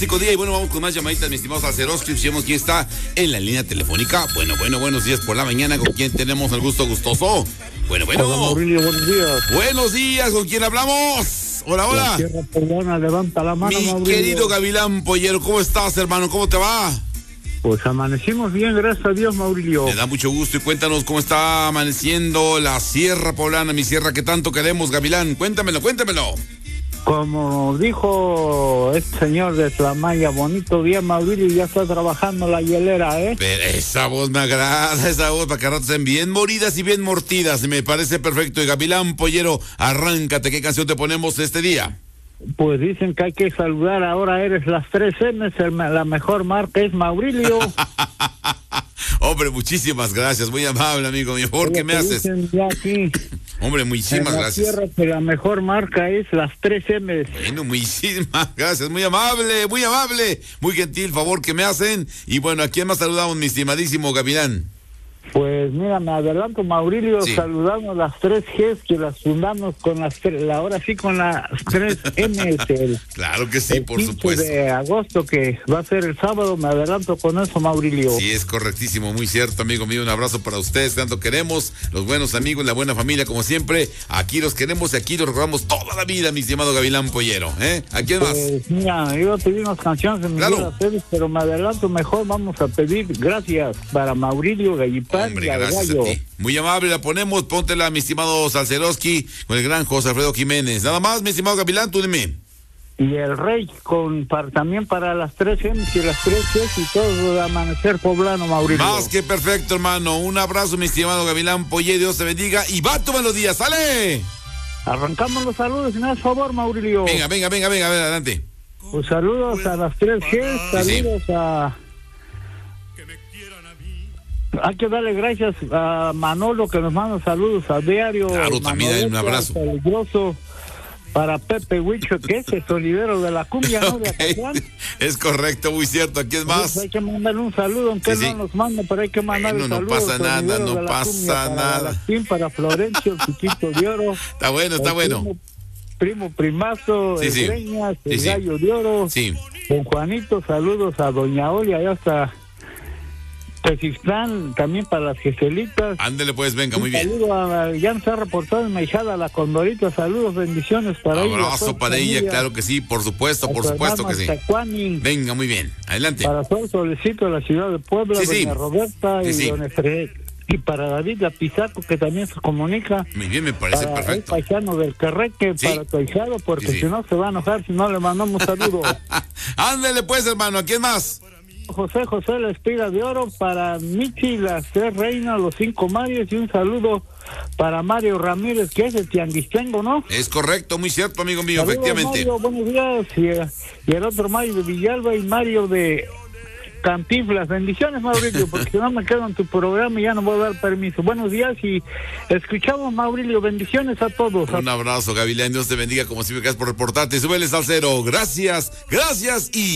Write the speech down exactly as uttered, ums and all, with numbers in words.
Día y bueno, vamos con más llamaditas, mi estimado Salceroski. Vemos quién está en la línea telefónica. Bueno, bueno, buenos días por la mañana. ¿Con quién tenemos el gusto gustoso? Bueno, bueno. Hola, Maurilio, buenos días. Buenos días, ¿con quién hablamos? Hola, hola. La Sierra Poblana, levanta la mano, Mi Maurilio. querido Gavilán Pollero, ¿cómo estás, hermano? ¿Cómo te va? Pues amanecimos bien, gracias a Dios, Maurilio. Me da mucho gusto y cuéntanos cómo está amaneciendo la Sierra Poblana, mi sierra que tanto queremos, Gavilán. Cuéntamelo, cuéntamelo. Como dijo este señor de Tlamaya, bonito día, Maurilio, ya está trabajando la hielera, ¿eh? Pero esa voz me agrada, esa voz para que ratos sean bien moridas y bien mortidas. Me parece perfecto. Y Gavilán Pollero, arráncate, ¿qué canción te ponemos este día? Pues dicen que hay que saludar, ahora eres las tres eme, la mejor marca es Maurilio. Hombre, muchísimas gracias, muy amable, amigo. Mi favor, ¿qué me haces? Ya aquí, Hombre, muchísimas en la gracias. tierra, que la mejor marca es las tres eme. Bueno, muchísimas gracias, muy amable, muy amable, muy gentil favor que me hacen. Y bueno, ¿a quién más saludamos, mi estimadísimo Gavilán? Pues mira, me adelanto, Maurilio, Sí. saludamos las tres Gs que las fundamos con las tres, la, ahora sí con las tres eme. El, Claro que sí, el por quince supuesto. de agosto, que va a ser el sábado, me adelanto con eso, Maurilio. Sí, es correctísimo, muy cierto, amigo mío. Un abrazo para ustedes, tanto queremos, los buenos amigos, la buena familia, como siempre. Aquí los queremos y aquí los recordamos toda la vida, mi estimado Gavilán Pollero. ¿Eh? ¿A quién más? Pues mira, iba a pedir unas canciones en mi Claro. vida, Pérez, pero me adelanto, mejor vamos a pedir gracias para Maurilio Gallipán. Hombre, y al gracias Gallo. a ti. Muy amable, la ponemos, póntela, mi estimado Salceroski, con el gran José Alfredo Jiménez. Nada más, mi estimado Gavilán, tú dime. Y el Rey, con para, también para las tres eme y las tres Gs y todo de Amanecer Poblano, Maurilio. Más que perfecto, hermano. Un abrazo, mi estimado Gavilán Pollero, Dios te bendiga. Y va tu melodía, ¡sale! Arrancamos los saludos, si me das favor, Maurilio. Venga, venga, venga, venga, venga, adelante. Pues saludos a las tres Gs, saludos a... Hay que darle gracias a Manolo, que nos manda saludos a diario. Claro, también hay un Manolete, abrazo. Peligroso, para Pepe Huicho, que es el sonidero de la cumbia, ¿no? De Ok, Acatlán. es correcto, muy cierto. ¿A quién Pues más? hay que mandarle un saludo, aunque Sí, él sí. no nos manda, pero hay que mandarle Bueno, no saludos. pasa nada, sonidero no de la pasa cumbia, para nada. Galastín, para Florencio, el Chiquito de Oro. Está bueno, está el bueno. Primo, primo primazo, Sí, el sí. Greñas, Sí, el sí. Gallo de Oro. Sí. Don Juanito, saludos a Doña Olia, allá hasta Tezistlán, también para las Geselitas. Ándele pues, venga, muy Un bien. saludo a, ya nos ha reportado en Maijada, la Condorita, saludos, bendiciones para ella. Abrazo para ella, claro que sí, por supuesto, por supuesto que sí. Tacuani, Venga, muy bien, adelante. para todo el solecito de la ciudad de Puebla, Sí, sí. doña Roberta Sí, y sí. don Efre, y para David Apizaco, que también se comunica. Muy bien, me parece Para perfecto. el paisano del Carreque, Sí. para tu ahijado, porque Sí, sí. si no se va a enojar si no le mandamos saludos. Ándele pues, hermano, ¿a quién más? José José La Espiga de Oro, para Michi, las tres reinas, los cinco Marios, y un saludo para Mario Ramírez, que es el tianguistengo, ¿no? Es correcto, muy cierto, amigo mío, Saludos, efectivamente. Mario, buenos días. Y, eh, y el otro Mario de Villalba y Mario de Cantinflas. Bendiciones, Maurilio, porque si no me quedo en tu programa y ya no voy a dar permiso. Buenos días y escuchamos, Maurilio. Bendiciones a todos. Un abrazo, Gavilán, Dios te bendiga, como siempre, gracias por reportarte. Súbele, Salcero, gracias, gracias y...